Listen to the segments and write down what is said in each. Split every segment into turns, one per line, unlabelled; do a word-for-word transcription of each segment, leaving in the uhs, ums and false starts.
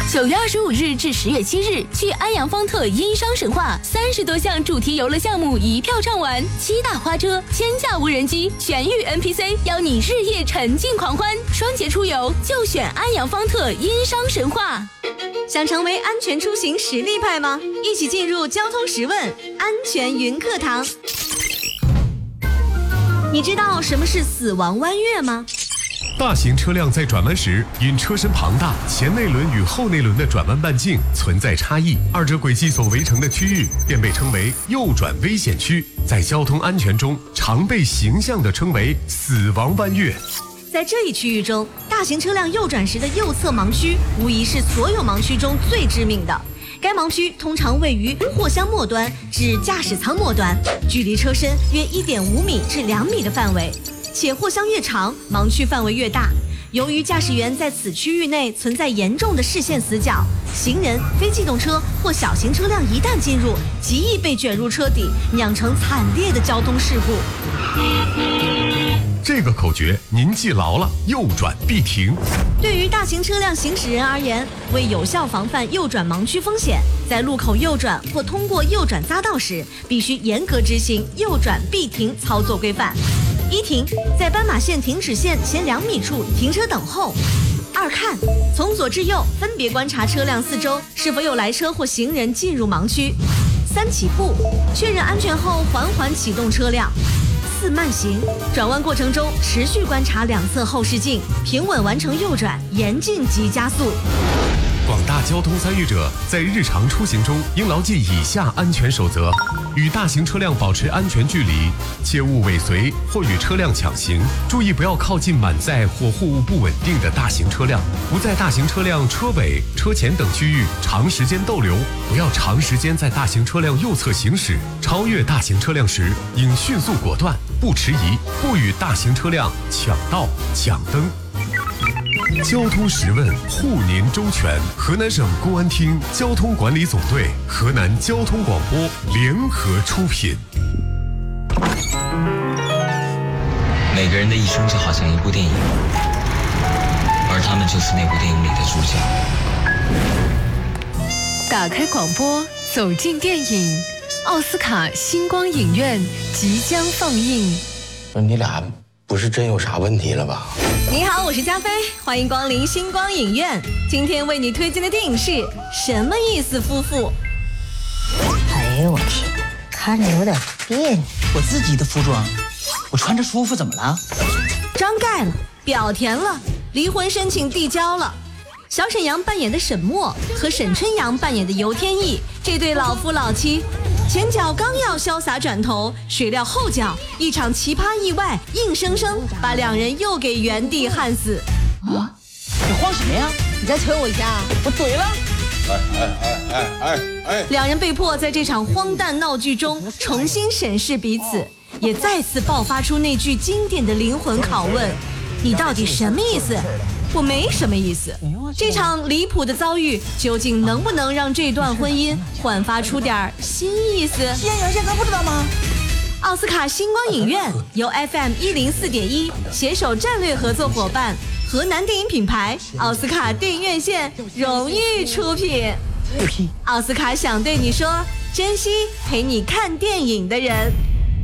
九月二十五日至十月七日，去安阳方特殷商神话，三十多项主题游乐项目一票畅玩，七大花车、千架无人机、全域 N P C， 邀你日夜沉浸狂欢。双节出游就选安阳方特殷商神话。
想成为安全出行实力派吗？一起进入交通十问安全云课堂。你知道什么是死亡弯月吗？
大型车辆在转弯时，因车身庞大，前内轮与后内轮的转弯半径存在差异，二者轨迹所围成的区域便被称为右转危险区，在交通安全中常被形象地称为死亡弯月。
在这一区域中，大型车辆右转时的右侧盲区无疑是所有盲区中最致命的。该盲区通常位于货箱末端至驾驶舱末端，距离车身约 一点五米至两米的范围，且货箱越长，盲区范围越大。由于驾驶员在此区域内存在严重的视线死角，行人、非机动车或小型车辆一旦进入，极易被卷入车底，酿成惨烈的交通事故。
这个口诀您记牢了，右转必停。
对于大型车辆行驶人而言，为有效防范右转盲区风险，在路口右转或通过右转匝道时，必须严格执行右转必停操作规范。一停，在斑马线停止线前两米处停车等候。二看，从左至右分别观察车辆四周是否有来车或行人进入盲区。三起步，确认安全后缓缓启动车辆。四慢行，转弯过程中持续观察两侧后视镜，平稳完成右转，严禁急加速。
广大交通参与者在日常出行中应牢记以下安全守则：与大型车辆保持安全距离，切勿尾随或与车辆抢行，注意不要靠近满载或货物不稳定的大型车辆，不在大型车辆车尾、车前等区域长时间逗留，不要长时间在大型车辆右侧行驶，超越大型车辆时应迅速果断，不迟疑，不与大型车辆抢道、抢灯。交通十问护您周全，河南省公安厅交通管理总队、河南交通广播联合出品。
每个人的一生就好像一部电影，而他们就是那部电影里的主角。
打开广播，走进电影，奥斯卡星光影院即将放映。
说你俩不是真有啥问题了吧？
你好，我是加菲，欢迎光临星光影院。今天为你推荐的电影是《什么意思夫妇》。
哎呦我天，看着有点别扭。
我自己的服装，我穿着舒服怎么了？
张盖了，表甜了，离婚申请递交了。小沈阳扮演的沈墨和沈春阳扮演的尤天意这对老夫老妻，前脚刚要潇洒转头，谁料后脚一场奇葩意外，硬生生把两人又给原地焊死。
啊！你慌什么呀？
你再捶我一下，我怼了。
哎哎哎哎哎哎！
两人被迫在这场荒诞闹剧中重新审视彼此，也再次爆发出那句经典的灵魂拷问：你到底什么意思？我没什么意思。这场离谱的遭遇究竟能不能让这段婚姻焕发出点新意思？
演员现在不知道吗？
奥斯卡星光影院由 F M 一零四点一携手战略合作伙伴河南电影品牌奥斯卡电影院线荣誉出品。奥斯卡想对你说，珍惜陪你看电影的人。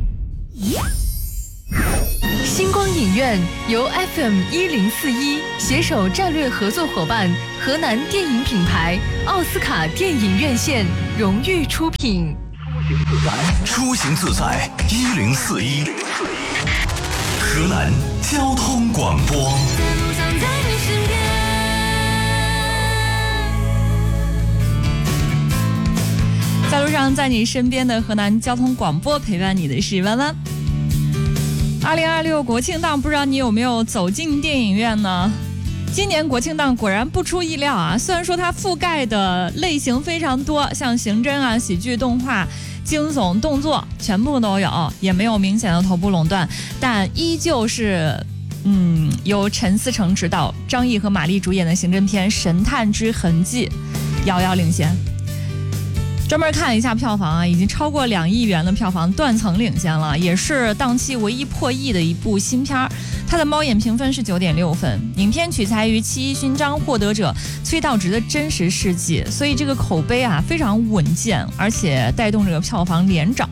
星光影院由 F M 一零四一携手战略合作伙伴河南电影品牌奥斯卡电影院线荣誉出品。
出行自在一零四一，河南交通广播。
在路上，在你身边的河南交通广播，陪伴你的是弯弯。二零二六国庆档，不知道你有没有走进电影院呢？今年国庆档果然不出意料啊，虽然说它覆盖的类型非常多，像刑侦啊、喜剧、动画、惊悚、动作全部都有，也没有明显的头部垄断，但依旧是嗯，由陈思诚执导、张译和马丽主演的刑侦片《神探之痕迹》遥遥领先。 专门看了一下票房啊，已经超过两亿元的票房，断层领先了，也是档期唯一破亿的一部新片。它的猫眼评分是九点六分。影片取材于七一勋章获得者崔道直的真实事迹，所以这个口碑啊非常稳健，而且带动这个票房连涨。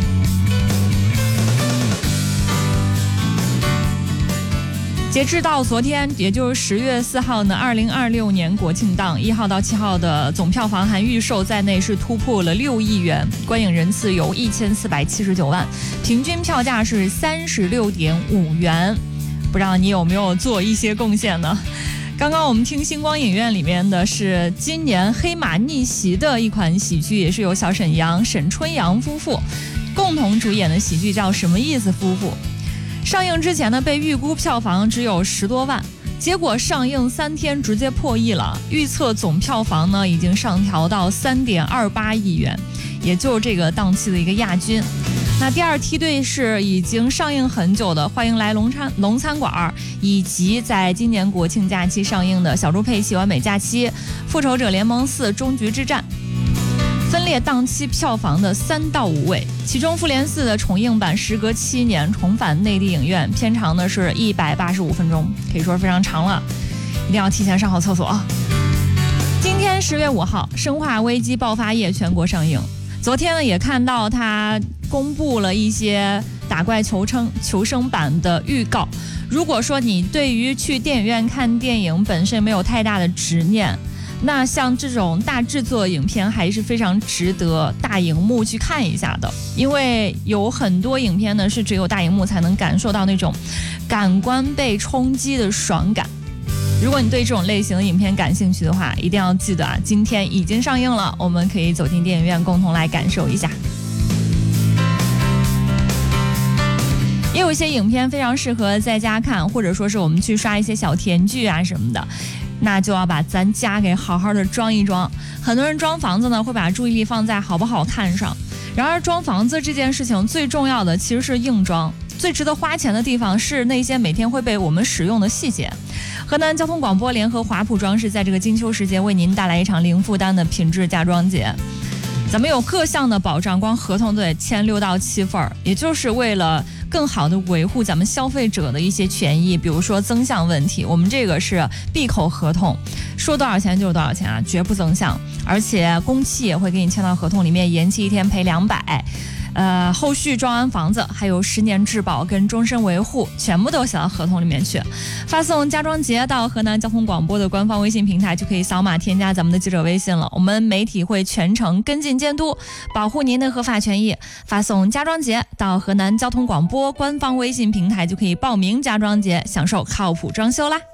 截至到昨天，也就是十月四号呢，二零二六年国庆档一号到七号的总票房含预售在内是突破了六亿元，观影人次有一千四百七十九万，平均票价是三十六点五元。不知道你有没有做一些贡献呢？刚刚我们听星光影院里面的是今年黑马逆袭的一款喜剧，也是由小沈阳、沈春阳夫妇共同主演的喜剧，叫《什么意思夫妇》。上映之前呢，被预估票房只有十多万，结果上映三天直接破亿了，预测总票房呢已经上调到三点二八亿元，也就是这个档期的一个亚军。那第二梯队是已经上映很久的《欢迎来龙餐龙餐馆》，以及在今年国庆假期上映的《小猪佩奇完美假期》、《复仇者联盟四终局之战》。分列档期票房的三到五位，其中《复联四》的重映版时隔七年重返内地影院，片长呢是一百八十五分钟，可以说是非常长了，一定要提前上好厕所啊！今天十月五号，《生化危机爆发夜》全国上映。昨天呢，也看到它公布了一些打怪求生求生版的预告。如果说你对于去电影院看电影本身没有太大的执念，那像这种大制作影片还是非常值得大荧幕去看一下的，因为有很多影片呢是只有大荧幕才能感受到那种感官被冲击的爽感。如果你对这种类型的影片感兴趣的话，一定要记得啊，今天已经上映了，我们可以走进电影院共同来感受一下。也有一些影片非常适合在家看，或者说是我们去刷一些小甜剧啊什么的，那就要把咱家给好好的装一装。很多人装房子呢会把注意力放在好不好看上，然而装房子这件事情最重要的其实是硬装，最值得花钱的地方是那些每天会被我们使用的细节。河南交通广播联合华普装饰在这个金秋时节为您带来一场零负担的品质家装节。咱们有各项的保障，光合同都得签六到七份，也就是为了更好的维护咱们消费者的一些权益，比如说增项问题，我们这个是闭口合同，说多少钱就是多少钱啊，绝不增项，而且工期也会给你签到合同里面，延期一天赔两百。呃，后续装完房子还有十年质保跟终身维护，全部都写到合同里面去。发送家装节到河南交通广播的官方微信平台，就可以扫码添加咱们的记者微信了。我们媒体会全程跟进监督，保护您的合法权益。发送家装节到河南交通广播官方微信平台，就可以报名家装节，享受靠谱装修啦。